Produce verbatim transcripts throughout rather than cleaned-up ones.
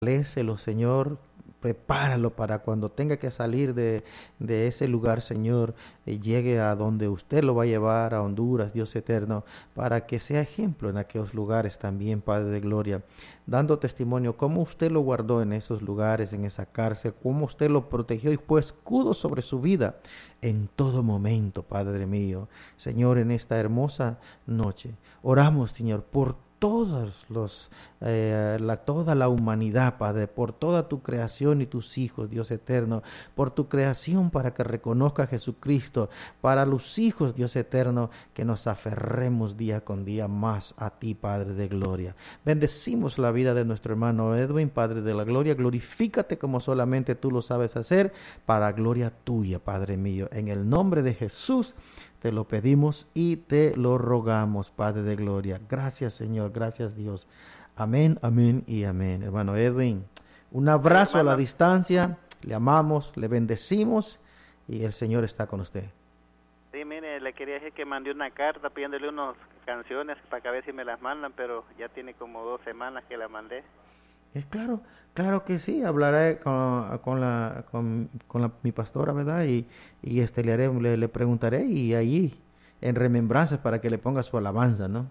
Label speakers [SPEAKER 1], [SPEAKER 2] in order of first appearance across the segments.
[SPEAKER 1] Fortalécelo, Señor. Prepáralo para cuando tenga que salir de, de ese lugar, Señor, y llegue a donde usted lo va a llevar, a Honduras, Dios eterno, para que sea ejemplo en aquellos lugares también, Padre de Gloria, dando testimonio cómo usted lo guardó en esos lugares, en esa cárcel, cómo usted lo protegió y fue escudo sobre su vida en todo momento, Padre mío. Señor, en esta hermosa noche, oramos, Señor, por todos los, eh, la, toda la humanidad, Padre, por toda tu creación y tus hijos, Dios eterno, por tu creación para que reconozca a Jesucristo, para los hijos, Dios eterno, que nos aferremos día con día más a ti, Padre de gloria. Bendecimos la vida de nuestro hermano Edwin, Padre de la gloria, glorifícate como solamente tú lo sabes hacer, para gloria tuya, Padre mío, en el nombre de Jesús. Te lo pedimos y te lo rogamos, Padre de gloria. Gracias, Señor. Gracias, Dios. Amén, amén y amén. Hermano Edwin, un abrazo a la distancia. Le amamos, le bendecimos y el Señor está con usted.
[SPEAKER 2] Sí, mire, le quería decir que mandé una carta pidiéndole unas canciones para que a ver si me las mandan, pero ya tiene como dos semanas que la mandé.
[SPEAKER 1] Es claro, claro que sí, hablaré con, con la con, con la, mi pastora, ¿verdad? Y, y este le, haré, le, le preguntaré y ahí en remembranzas para que le ponga su alabanza, ¿no?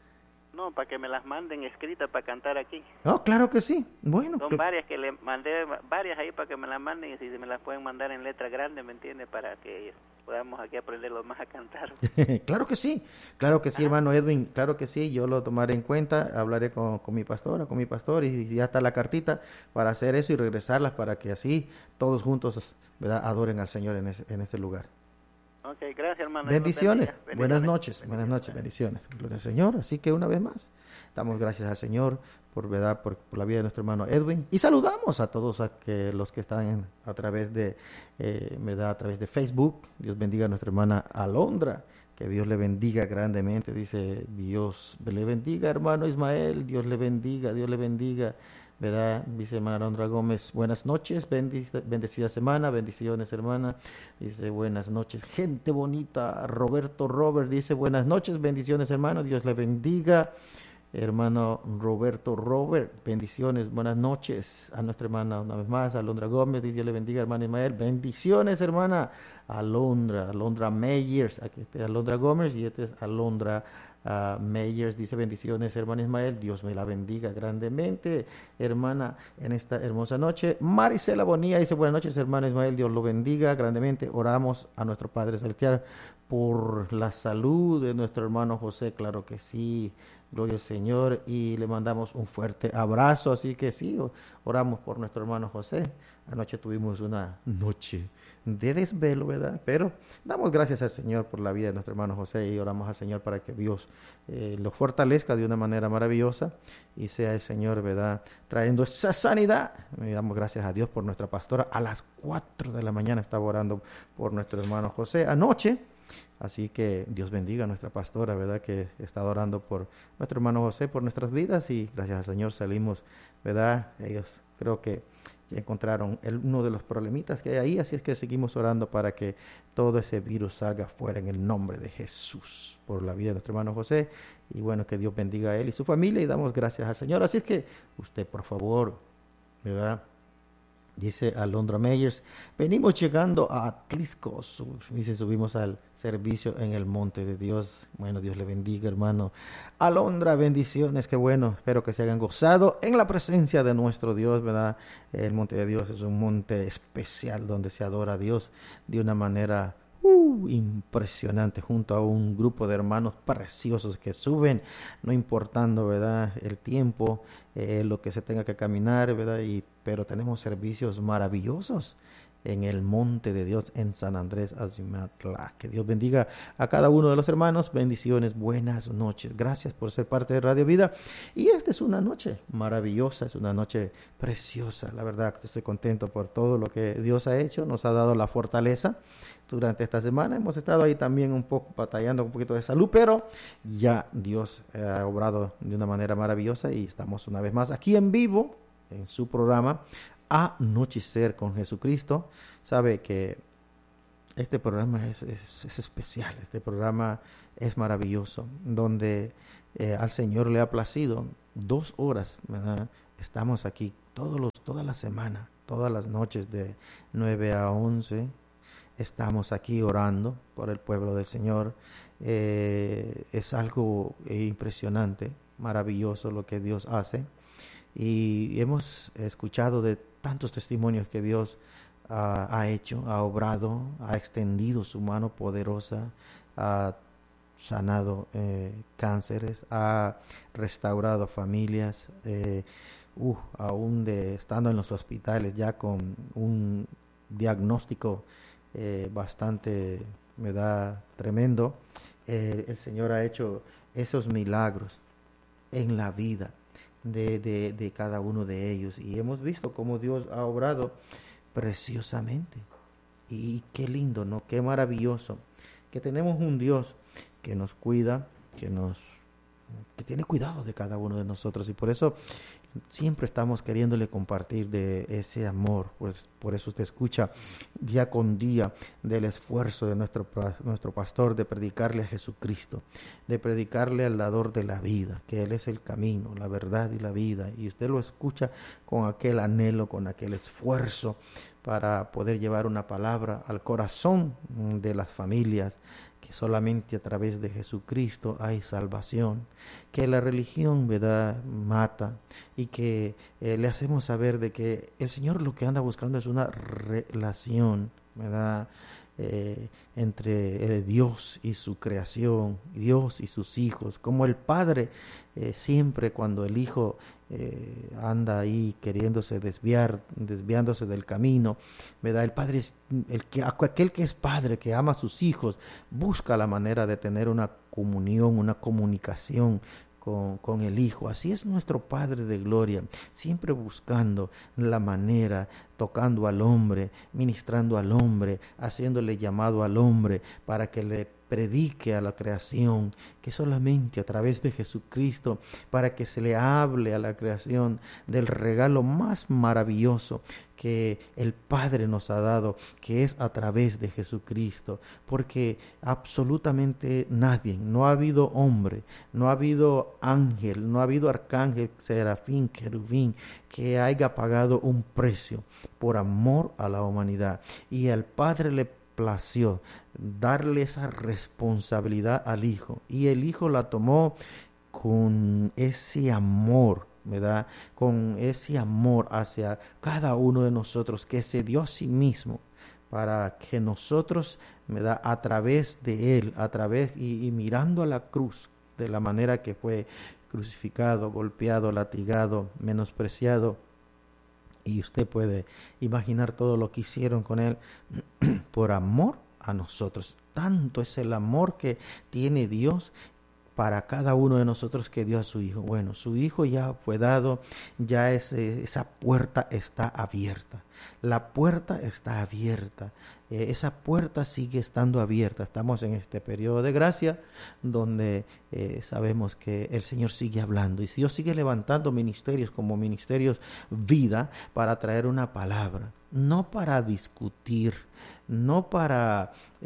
[SPEAKER 2] No, para que me las manden escritas para cantar aquí.
[SPEAKER 1] Oh, claro que sí. Bueno.
[SPEAKER 2] Son varias que le mandé, varias ahí para que me las manden y si me las pueden mandar en letra grande, ¿me entiende? Para que podamos aquí aprenderlo más a cantar.
[SPEAKER 1] Claro que sí, claro que sí,
[SPEAKER 2] Ajá.
[SPEAKER 1] hermano Edwin, claro que sí, yo lo tomaré en cuenta, hablaré con, con mi pastora, con mi pastor y, y ya está la cartita para hacer eso y regresarlas para que así todos juntos, ¿verdad?, adoren al Señor en ese, en ese lugar.
[SPEAKER 2] Ok, gracias, hermano.
[SPEAKER 1] Bendiciones.
[SPEAKER 2] Bendiciones.
[SPEAKER 1] Buenas noches, buenas noches, bendiciones. Gloria al Señor. Así que una vez más, damos gracias al Señor por verdad por, por la vida de nuestro hermano Edwin y saludamos a todos a que, los que están en, a través de eh, ¿verdad? a través de Facebook. Dios bendiga a nuestra hermana Alondra, que Dios le bendiga grandemente. Dice Dios le bendiga, hermano Ismael, Dios le bendiga, Dios le bendiga. ¿Verdad? Dice hermana Alondra Gómez, buenas noches, bendic- bendecida semana, bendiciones, hermana. Dice, buenas noches, gente bonita. Roberto Robert dice, buenas noches, bendiciones, hermano, Dios le bendiga. Hermano Roberto Robert, bendiciones, buenas noches. A nuestra hermana, una vez más, Alondra Gómez, dice, Dios le bendiga, hermana Ismael. Bendiciones, hermana Alondra, Alondra Meyers, aquí está Alondra Gómez y este es Alondra Uh, Meyers dice, bendiciones, hermano Ismael, Dios me la bendiga grandemente, hermana, en esta hermosa noche. Marisela Bonilla dice, buenas noches, hermano Ismael, Dios lo bendiga grandemente. Oramos a nuestro Padre Celestial por la salud de nuestro hermano José, claro que sí, gloria al Señor, y le mandamos un fuerte abrazo, así que sí, oramos por nuestro hermano José. Anoche tuvimos una noche de desvelo, ¿verdad? Pero damos gracias al Señor por la vida de nuestro hermano José y oramos al Señor para que Dios eh, lo fortalezca de una manera maravillosa y sea el Señor, ¿verdad?, trayendo esa sanidad. Y damos gracias a Dios por nuestra pastora. A las cuatro de la mañana estaba orando por nuestro hermano José anoche. Así que Dios bendiga a nuestra pastora, ¿verdad?, que está orando por nuestro hermano José, por nuestras vidas, y gracias al Señor salimos, ¿verdad? Ellos creo que ya encontraron el, uno de los problemitas que hay ahí, así es que seguimos orando para que todo ese virus salga fuera en el nombre de Jesús, por la vida de nuestro hermano José, y bueno, que Dios bendiga a él y su familia, y damos gracias al Señor. Así es que usted, por favor, ¿verdad?, dice Alondra Meyers, venimos llegando a Atlisco, dice, subimos al servicio en el monte de Dios. Bueno, Dios le bendiga, hermano Alondra, bendiciones, qué bueno, espero que se hayan gozado en la presencia de nuestro Dios, ¿verdad? El monte de Dios es un monte especial donde se adora a Dios de una manera Uh, impresionante, junto a un grupo de hermanos preciosos que suben, no importando, ¿verdad?, el tiempo, eh, lo que se tenga que caminar, ¿verdad? Y, pero tenemos servicios maravillosos en el monte de Dios en San Andrés Azimatla. Que Dios bendiga a cada uno de los hermanos. Bendiciones, buenas noches. Gracias por ser parte de Radio Vida. Y esta es una noche maravillosa, es una noche preciosa. La verdad que estoy contento por todo lo que Dios ha hecho. Nos ha dado la fortaleza durante esta semana. Hemos estado ahí también un poco batallando con un poquito de salud, pero ya Dios ha obrado de una manera maravillosa y estamos una vez más aquí en vivo en su programa Anochecer con Jesucristo. Sabe que este programa es, es, es especial, este programa es maravilloso, donde eh, al Señor le ha placido dos horas, ¿verdad?, estamos aquí todos los, toda la semana, todas las noches de nueve a once. Estamos aquí orando por el pueblo del Señor. Eh, es algo impresionante, maravilloso lo que Dios hace. Y hemos escuchado de tantos testimonios que Dios uh, ha hecho, ha obrado, ha extendido su mano poderosa, ha sanado eh, cánceres, ha restaurado familias, eh, uh, aún de estando en los hospitales ya con un diagnóstico eh, bastante, me da tremendo. Eh, el Señor ha hecho esos milagros en la vida de, de, de cada uno de ellos, y hemos visto cómo Dios ha obrado preciosamente. Y qué lindo, ¿no? Qué maravilloso que tenemos un Dios que nos cuida, que nos que tiene cuidado de cada uno de nosotros, y por eso siempre estamos queriéndole compartir de ese amor. Pues por eso usted escucha día con día del esfuerzo de nuestro, nuestro pastor de predicarle a Jesucristo, de predicarle al dador de la vida, que Él es el camino, la verdad y la vida, y usted lo escucha con aquel anhelo, con aquel esfuerzo para poder llevar una palabra al corazón de las familias, que solamente a través de Jesucristo hay salvación, que la religión, ¿verdad?, mata, y que eh, le hacemos saber de que el Señor lo que anda buscando es una relación, ¿verdad?, eh, entre eh, Dios y su creación, Dios y sus hijos, como el Padre eh, siempre cuando el Hijo eh, anda ahí queriéndose desviar, desviándose del camino, ¿verdad? El Padre es el que, aquel que es Padre, que ama a sus hijos, busca la manera de tener una comunión, una comunicación Con, con el Hijo. Así es nuestro Padre de gloria, siempre buscando la manera, tocando al hombre, ministrando al hombre, haciéndole llamado al hombre para que le predique a la creación, que solamente a través de Jesucristo, para que se le hable a la creación del regalo más maravilloso que el Padre nos ha dado, que es a través de Jesucristo, porque absolutamente nadie, no ha habido hombre, no ha habido ángel, no ha habido arcángel, serafín, querubín, que haya pagado un precio por amor a la humanidad, y al Padre le plació darle esa responsabilidad al Hijo, y el Hijo la tomó con ese amor, ¿verdad?, con ese amor hacia cada uno de nosotros, que se dio a sí mismo para que nosotros, ¿verdad?, a través de Él, a través y, y mirando a la cruz de la manera que fue crucificado, golpeado, latigado, menospreciado, y usted puede imaginar todo lo que hicieron con Él por amor a nosotros. Tanto es el amor que tiene Dios para cada uno de nosotros, que dio a su Hijo. Bueno, su Hijo ya fue dado, ya es, esa puerta está abierta. La puerta está abierta. Eh, esa puerta sigue estando abierta. Estamos en este periodo de gracia donde eh, sabemos que el Señor sigue hablando, y Dios sigue levantando ministerios como Ministerios Vida para traer una palabra, no para discutir, no para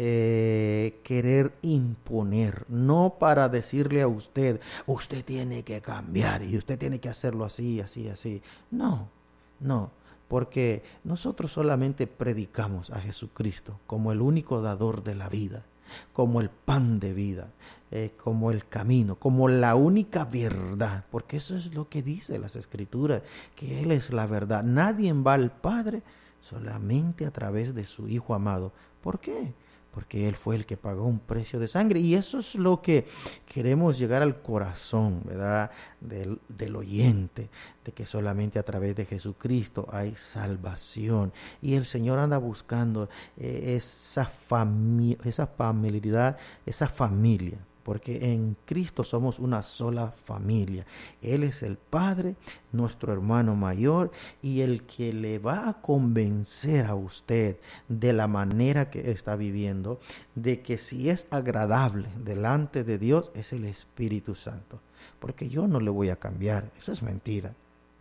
[SPEAKER 1] eh, querer imponer, no para decirle a usted, usted tiene que cambiar y usted tiene que hacerlo así, así, así. No, no, porque nosotros solamente predicamos a Jesucristo como el único dador de la vida, como el pan de vida, eh, como el camino, como la única verdad, porque eso es lo que dice las Escrituras, que Él es la verdad. Nadie va al Padre solamente a través de su Hijo amado. ¿Por qué? Porque Él fue el que pagó un precio de sangre, y eso es lo que queremos llegar al corazón, ¿verdad?, del, del oyente, de que solamente a través de Jesucristo hay salvación, y el Señor anda buscando eh, esa, fami- esa familiaridad, esa familia, porque en Cristo somos una sola familia. Él es el Padre, nuestro hermano mayor, y el que le va a convencer a usted de la manera que está viviendo, de que si es agradable delante de Dios, es el Espíritu Santo. Porque yo no le voy a cambiar, eso es mentira.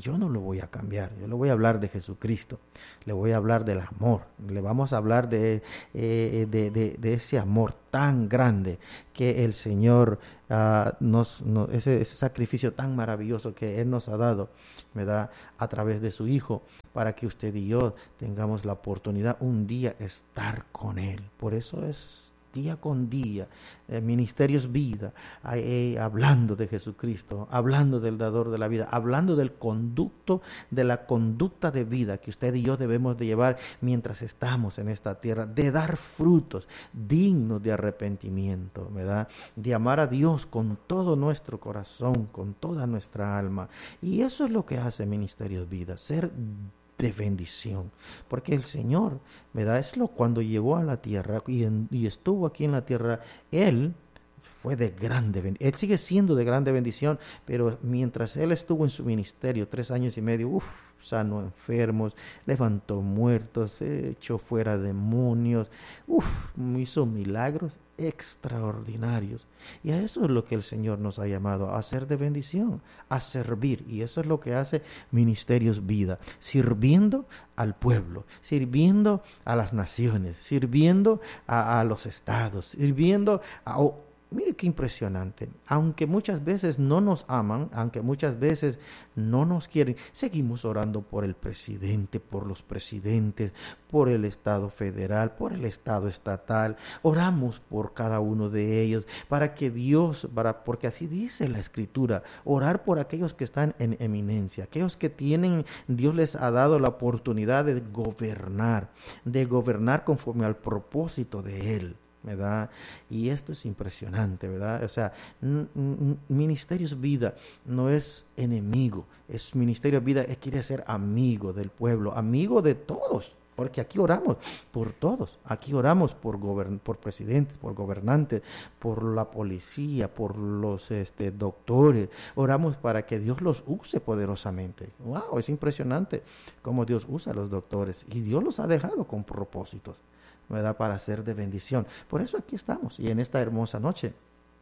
[SPEAKER 1] yo no lo voy a cambiar, yo le voy a hablar de Jesucristo, le voy a hablar del amor, le vamos a hablar de, eh, de, de, de ese amor tan grande que el Señor uh, nos, nos ese, ese sacrificio tan maravilloso que Él nos ha dado, ¿verdad? A través de su Hijo, para que usted y yo tengamos la oportunidad un día estar con Él. Por eso es día con día, eh, Ministerios Vida, eh, hablando de Jesucristo, hablando del dador de la vida, hablando del conducto, de la conducta de vida que usted y yo debemos de llevar mientras estamos en esta tierra, de dar frutos dignos de arrepentimiento, ¿verdad? De amar a Dios con todo nuestro corazón, con toda nuestra alma. Y eso es lo que hace Ministerios Vida, ser de bendición, porque el Señor, ¿verdad? Es lo cuando llegó a la tierra y, en, y estuvo aquí en la tierra, Él fue de grande bendición, Él sigue siendo de grande bendición, pero mientras Él estuvo en su ministerio, tres años y medio, uff, sanó enfermos, levantó muertos, echó fuera demonios, uff, hizo milagros extraordinarios. Y a eso es lo que el Señor nos ha llamado, a hacer de bendición, a servir. Y eso es lo que hace Ministerios Vida, sirviendo al pueblo, sirviendo a las naciones, sirviendo a, a los estados, sirviendo a... Oh, mire qué impresionante, aunque muchas veces no nos aman, aunque muchas veces no nos quieren, seguimos orando por el presidente, por los presidentes, por el Estado federal, por el Estado estatal, oramos por cada uno de ellos, para que Dios, para, porque así dice la Escritura, orar por aquellos que están en eminencia, aquellos que tienen, Dios les ha dado la oportunidad de gobernar, de gobernar conforme al propósito de Él, ¿verdad? Y esto es impresionante, ¿verdad? O sea, n- n- Ministerios Vida no es enemigo, es Ministerios Vida, es, quiere ser amigo del pueblo, amigo de todos, porque aquí oramos por todos, aquí oramos por gobern- por presidentes, por gobernantes, por la policía, por los este, doctores, oramos para que Dios los use poderosamente. Wow, es impresionante cómo Dios usa a los doctores y Dios los ha dejado con propósitos, ¿verdad? Para ser de bendición. Por eso aquí estamos y en esta hermosa noche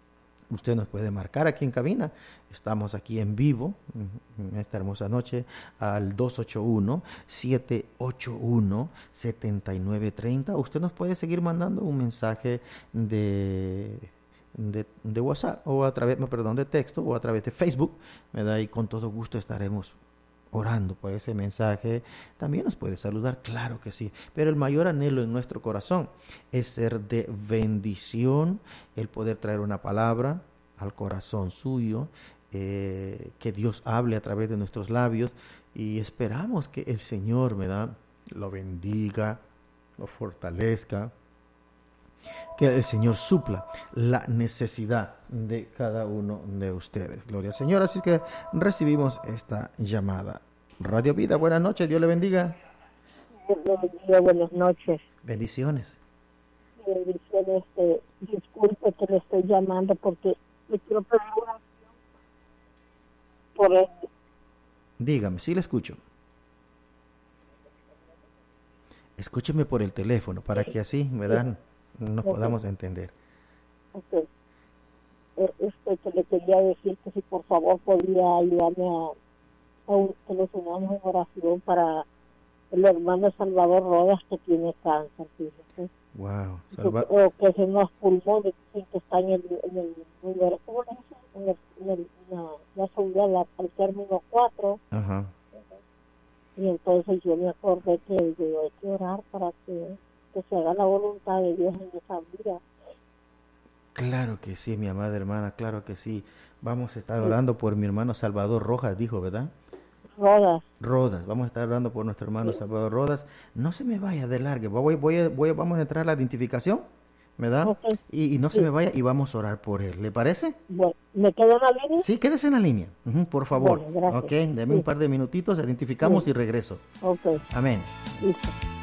[SPEAKER 1] usted nos puede marcar aquí en cabina. Estamos aquí en vivo en esta hermosa noche al dos ocho uno, siete ocho uno, siete nueve tres cero. Usted nos puede seguir mandando un mensaje de De, de WhatsApp o a través, perdón, de texto o a través de Facebook, ¿verdad? Y con todo gusto estaremos orando por ese mensaje. También nos puede saludar, claro que sí, pero el mayor anhelo en nuestro corazón es ser de bendición, el poder traer una palabra al corazón suyo, eh, que Dios hable a través de nuestros labios, y esperamos que el Señor, ¿verdad?, lo bendiga, lo fortalezca, que el Señor supla la necesidad de cada uno de ustedes. Gloria al Señor. Así que recibimos esta llamada. Radio Vida, buenas noches, Dios le bendiga.
[SPEAKER 3] Dios bendiga, buenas noches.
[SPEAKER 1] Bendiciones.
[SPEAKER 3] Bendiciones, este, disculpe que le estoy llamando porque le quiero pedir una oración por él.
[SPEAKER 1] Dígame, sí le escucho. Escúcheme por el teléfono para que así, ¿verdad?, nos podamos entender.
[SPEAKER 3] Okay. Este, que le quería decir que si por favor podía ayudarme a, a que nos unamos en oración para el hermano Salvador Rodas, que tiene cáncer, fíjese.
[SPEAKER 1] Wow.
[SPEAKER 3] Salva... que, o que se nos pulmones, que está en el, en el número, ¿cómo le dicen? En el, en el, no, ya subió al, al término cuatro.
[SPEAKER 1] Ajá.
[SPEAKER 3] Y entonces yo me acordé que yo hay que orar para que que se haga la voluntad de Dios en esa vida.
[SPEAKER 1] Claro que sí, mi amada hermana, claro que sí. Vamos a estar orando por mi hermano Salvador Rojas, dijo, ¿verdad?
[SPEAKER 3] Rodas.
[SPEAKER 1] Rodas, vamos a estar orando por nuestro hermano sí. Salvador Rodas. No se me vaya de largue, voy, voy, voy, vamos a entrar a la identificación, ¿verdad? Okay. Y, y no sí. se me vaya y vamos a orar por él, ¿le parece?
[SPEAKER 3] Bueno, ¿me quedo en la línea?
[SPEAKER 1] Sí, quédese en la línea, uh-huh, por favor.
[SPEAKER 3] Bueno, gracias.
[SPEAKER 1] Ok, deme sí. un par de minutitos, identificamos sí. y regreso.
[SPEAKER 3] Ok.
[SPEAKER 1] Amén.
[SPEAKER 3] Listo.